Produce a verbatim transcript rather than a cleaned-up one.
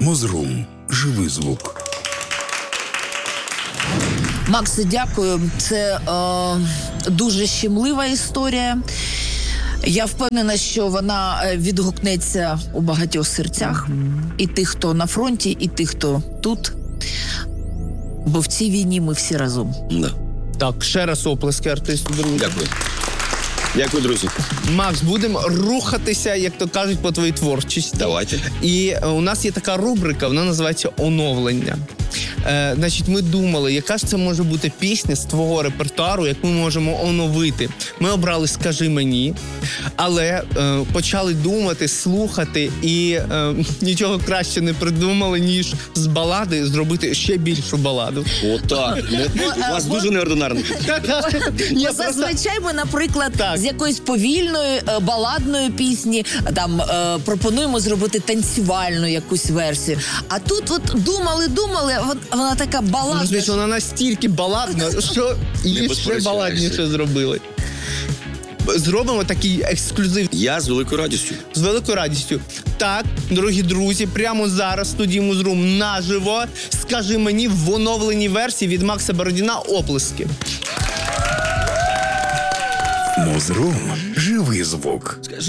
Мозрум. Живий звук. Максе, дякую. Це е, дуже щемлива історія. Я впевнена, що вона відгукнеться у багатьох серцях. І тих, хто на фронті, і тих, хто тут. Бо в цій війні ми всі разом. Да. Так, ще раз оплески артисту, друзі. Дякую. Дякую, друзі. Макс, будемо рухатися, як то кажуть, по твоїй творчості. Давайте. І е, у нас є така рубрика, вона називається «Оновлення». Е, значить, ми думали, яка ж це може бути пісня з твого репертуару, яку ми можемо оновити. Ми обрали «Скажи мені», але е, почали думати, слухати і е, нічого краще не придумали, ніж з балади зробити ще більшу баладу. Отак. У вас дуже неординарно. Бо зазвичай ми, наприклад, Так. з якоїсь повільної е, баладної пісні там е, пропонуємо зробити танцювальну якусь версію. А тут от думали-думали, от вона така баладна. Розумієш, вона настільки баладна, що її ще посперечаєшся. баладніше зробили. Зробимо такий ексклюзив Я з великою радістю. з великою радістю. Так, дорогі друзі, прямо зараз в студії Мозрум наживо «Скажи мені» в оновленій версії від Макса Бородіна оплески. Мозрум. Живий звук.